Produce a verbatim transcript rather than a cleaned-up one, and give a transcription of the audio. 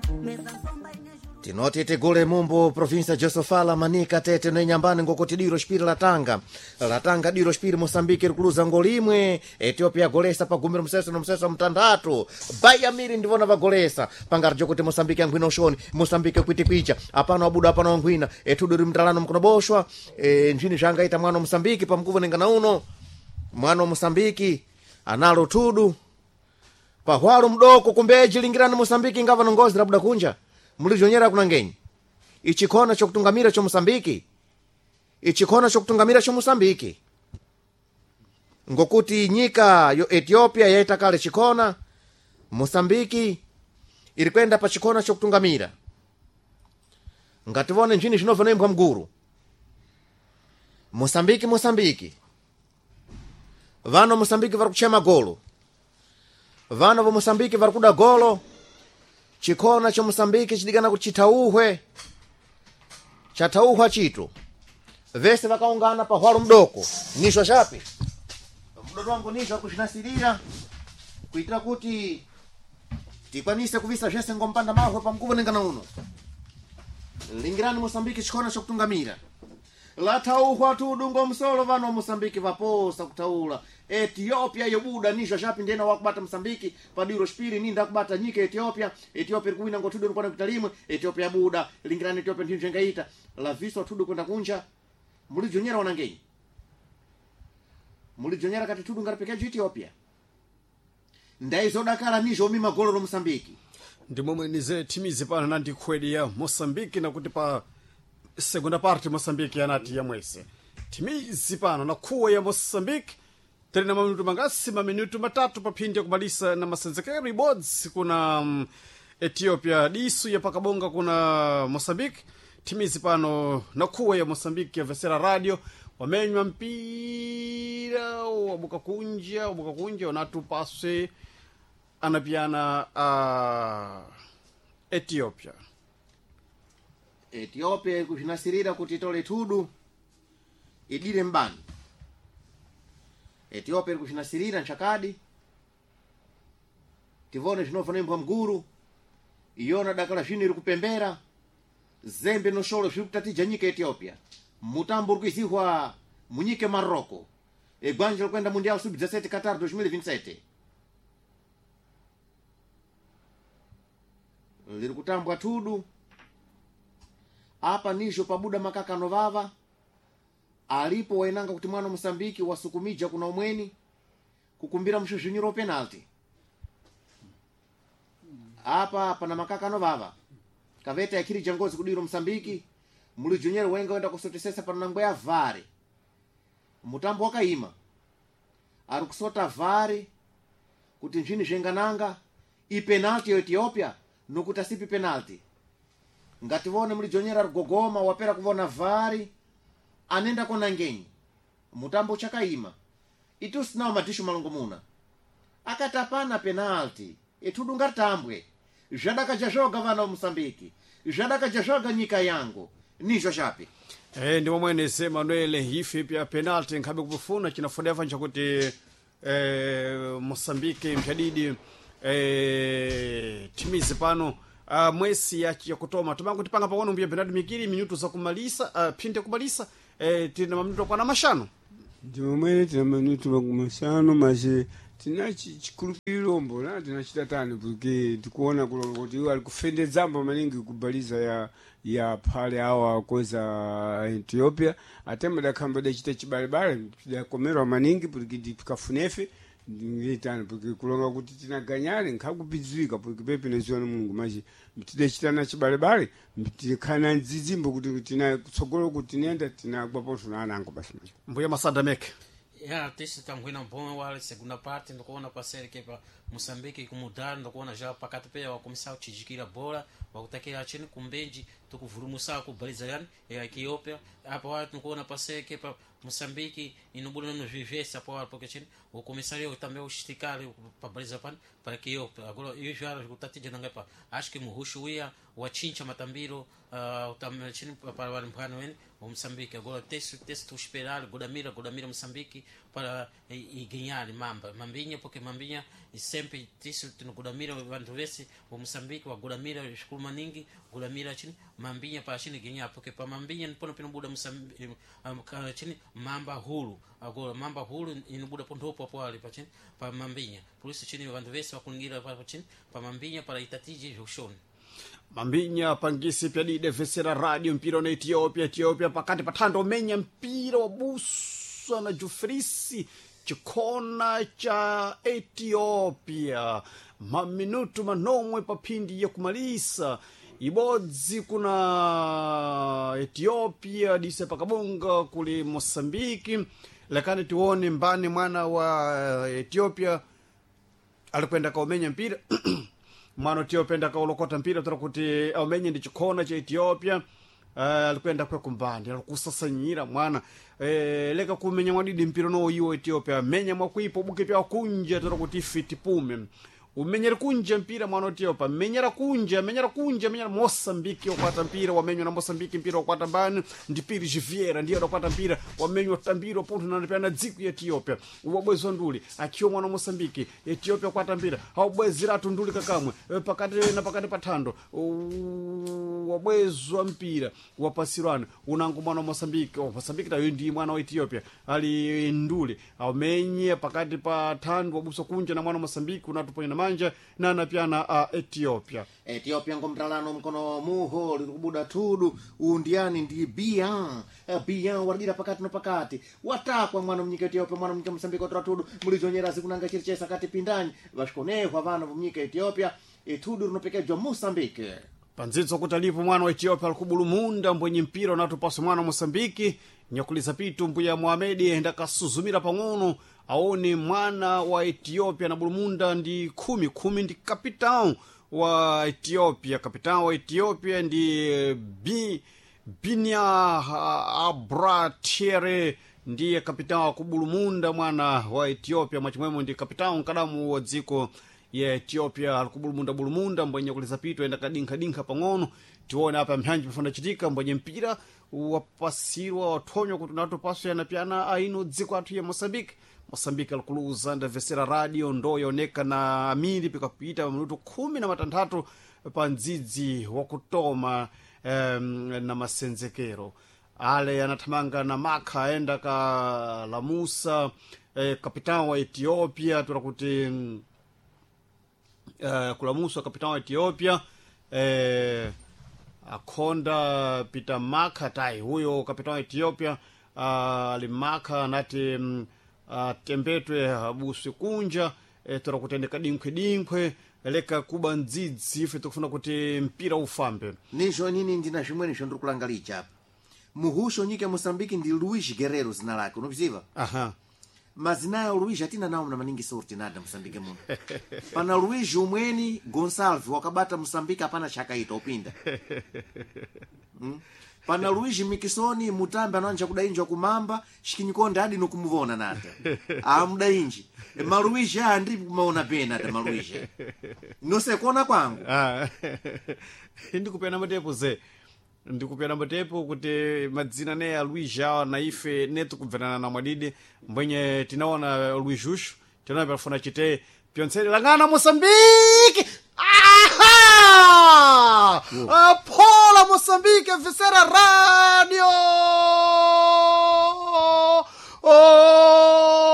tinoti tigule mumbo provinsia Josofala manika tete no nyambani ngokoti diro spiri la Tanga la Tanga diro spiri Mosambiki rikuluza ngolimwe Ethiopia golesa pagumira mseso no mseso mtandatu baya miri ndivona vagolesa pangarjo kuti Mosambiki angwina ushoni Mosambiki kwiti kwicha apano abuda apano angwina etuduri mtalano mkunoboshwa e, njini jangaita mwana Mosambiki pamkuvu ningana uno mwana Mosambiki analo tudu pahwalu mdoko kumbeji lingirani Mosambiki ngava nongozi labuda kunja mulizonyera kuna ngenyi ichikona chokutungamira cho Mosambiki ichikona chokutungamira cho Mosambiki ngokuti nyika yo Ethiopia yaita kale chikona Mosambiki ilikwenda pa chikona chokutungamira ngativone njini zvinovonembwa mguru Mosambiki Mosambiki vano Mosambiki vari kuchema golo vano vo Mosambiki vari kuda golo chikona cha Mosambiki chidigana kuchitauhwe chatauhwa chito vese vakaungana pa hwalu mdoko nisho shapi mdodo wangu nisho kushinasirira kuitira kuti tikwanise kuvisa jese ngompanda mahwe pa mkuvu ningana uno lingirani Mosambiki chikona cha kutungamira latauhwa tudungo msolo vano Mosambiki vaposa kutaula Ethiopia yobuda nisho shapi ndena wakubata Mosambiki padiro spiri ninda kubata nyika Ethiopia Ethiopia kuwina ngotudo nkwana kutalimwe Ethiopia buda lingirani Ethiopia ndinje ngaita la viso tudo kwenda kunja mulijonyera wanangenyi mulijonyera kati tudo ngaripekea Ethiopia ndaizo dakala nisho mima golo ro Mosambiki ndimo mwenize timizi pana nandi kwedi ya Mosambiki na kuti pa segunda parte Mosambiki anati ya mwese timizi pana na kuwa ya Mosambiki tena mamutu mangasi maminutu matatu papindi kumalisa na masenzekero ibods kuna um, Ethiopia disu ya pakabonga kuna Mosambiki timizi pano na kuwa ya Mosambiki ya Vesera Radio wamenywa mpira wabuka kunja wabuka kunja wanatupaswe anapiana uh, Ethiopia Ethiopia kushinasirira kuti tole tudu idire mbani Ethiopia kushinasirira nchakadi tivone zvinovanembwa mguru iona dakala zvino iri kupembera zembe no sholo zviri kutatija nyika Ethiopia mutambo uri kuizihwa munyike Maroko egwanja kwenda mundial sub dezessete Qatar dois mil e vinte e sete liri kutambwa tudu apa nisho pabuda makaka novava alipo wainanga kuti mwana Mosambiki wasukumija kuna umweni kukumbira mshushunyiro penalty apa pana makaka novava kaveta yakiri jangozi kudiro Mosambiki muli junior wenga wenda kusotesesa pana ngwe ya vare mutambo wakaima ari kusota vare kuti njini zvengananga i penalty yo Ethiopia nokuti asipi penalty ngativone muli jonyera rugogoma wapera kuvona vari anenda kona ngenyi mutambo chakaima itusinawo madishu malongo muna akatapana penalty etudu ngatambwe zvadaka jazhoga vana Mosambiki zvadaka jazhoga nyika yangu nisho shapi eh ndi momwe nese Manuel hifi pia penalty nkabe kupufuna chinafodeva nchakuti eh Mosambiki mshadidi eh timizi pano Uh, mwesi ya kutoma tumangu tipanga pakono mbia Bernard Mikiri minutu za kumalisa uh, pinte kumalisa eh, tina mamutu kwa na mashano ndimo mwene tina mamutu wa kumashano maje tina chikulupiro mbola tina chitatani porque tikuona kulongoti wali kufende zambo maningi kubaliza ya ya pale hawa koza Ethiopia atema da kamba da chita chibalibale da komero maningi porque dikafunefe ngitana porque kulonga kuti tinaganyale nkakupizwika porque pepe neziona Mungu maji mtide chitana chibalebale mtikana nzizimbo kuti tina kutsogolo kuti nenda tinagwa ponso na anango basi mbuya Masada Mek ya tisi tangwina bom wale segunda parte ndokuona pasere que pa Moçambique kumudar ndokuona já pakati pia wakomisa kuchijikira bola wakutakira chini kumbeji tukuvurumusa kubaliza yani ya Ethiopia hapa watu ndokuona pasere que pa Moçambique inubula no vivesse hapo hapo porque chini o comissário também o esticale para baliza pan para que eu agora eu já kutatija nangapa acho que muhushu ia wachincha matambiro uh, também chini para o mpano o Moçambique agora texto texto esperar godamira godamira Moçambique para e, e ganhar mamba mambinha porque mambinha sempre isso tinogudamira vantu vese o Moçambique wa gudamira escola maningi gudamira chini mambinha para chini ganhar porque para mambinha nipono pino buda Moçambique um, chini mamba hulu agora mamba hulu inobuda pondopo hapo ali para chini para mambinha por isso chini vantu vese wakuningira para chini para mambinha para itatiji joshoni Mambinya pangisi pya dide vesera radio mpira na Ethiopia Ethiopia pakati patando menya mpira wa busa na Jufrisi chikona cha Ethiopia maminutu manomwe papindi ya kumalisa ibodzi kuna Ethiopia dise pakabonga kuli Mosambiki lakini tuone mbani mwana wa Ethiopia alikwenda kaumenya mpira mwana Ethiopia ndaka ulokota mpira tora kuti aumenye ndi chikona cha Ethiopia uh, alikwenda kwa kumbandi alikusasanyira mwana eh leka kumenya mwadidi mpira no iwo Ethiopia menya mwakwipo buke pya kunja tora kuti fiti pume umenyera kunja mpira mwana Ethiopia menyera kunja menyera kunja menyera Mosambiki okwata mpira wamenywa na Mosambiki mpira okwata mbani ndipiri Jiviera ndiye okwata mpira wamenywa tambiro ponto na pena dziku ya Ethiopia ubwezo nduli akiyo mwana Mosambiki Ethiopia okwata mpira haubwezira tunduli kakamwe pakati na pakati patando wabwezo mpira wapasirwana unangu mwana Mosambiki o Mosambiki tayo ndi mwana wa Ethiopia ali nduli aumenye pakati patando wabuso kunja na mwana Mosambiki unatuponya manja na napiana uh, Ethiopia Ethiopia ngomtalano mkono muho likubuda tudu undiani ndi bian bian wadira pakati no pakati watakwa mwana mnyika Ethiopia mwana mnyika Mosambiki otra tudu mulizonyera sikunanga chirichesa kati pindani vashikoneho vana mnyika Ethiopia etudu runopekejwa Mosambiki panzitso kuti alipo mwana wa Ethiopia alikubulumunda mbwenye mpira unatupasa mwana Mosambiki nyakuliza pitu mbuya Mohamed enda kasuzumira pang'ono aone mwana wa Ethiopia na bulumunda ndi kumi kumi ndi kapitan wa Ethiopia kapitan wa Ethiopia ndi B Binia Abratiere ndiye kapitan wa kubulumunda mwana wa Ethiopia mwachimwemo ndi kapitan kadamu wa dziko ya Ethiopia alikubulumunda bulumunda mbwenye kuliza pitu enda kadinka dinka pang'ono tione hapa mhanji pafunda chitika mbwenye mpira wapasirwa watonyo kuti natopaswa yanapiana aino dziko atu ya Mosambiki Mosambiki alikuluza nda vesera radio ndo yoneka na amiri pika pita minuto kumi na matandatu pa ndzidzi wakutoma um, na masenzekero ale yanatamanga na maka aenda ka lamusa eh, kapitan wa Ethiopia tura kuti uh, kulamusa kapitan wa Ethiopia eh, akonda pita maka tai huyo kapitan wa Ethiopia alimaka uh, nati um, Uh, tembetwe abusi kunja e, tora kutendeka dinkwe dinkwe leka kuba ndzidzi ife tukufuna kuti mpira ufambe nisho nini ndina shimweni shondru kulangalicha hapa muhusho nyike Mosambiki ndi Luis Guerrero zina lake unoviziva aha mazina ya Luis atina nao na maningi sorti nada Mosambiki muno pana Luis umweni Gonçalves wakabata Mosambiki hapana shaka ita upinda hmm? Pana Luigi Mikisoni mutambe ananja kudainja kumamba shikinyikonda hadi nokumuvona nata ah mudainji e Maluigi ah ndi kumaona pena ta Maluigi nose kuona kwangu ah ndi kupena matepo ze ndi kupena matepo kuti madzina ne ya Luigi awa na ife netu kubvenana na mwadidi mbwenye tinaona Luigi tinaona pafuna chite Piontseri langana Mosambiki aha Pola Mosambiki Visera Radio oh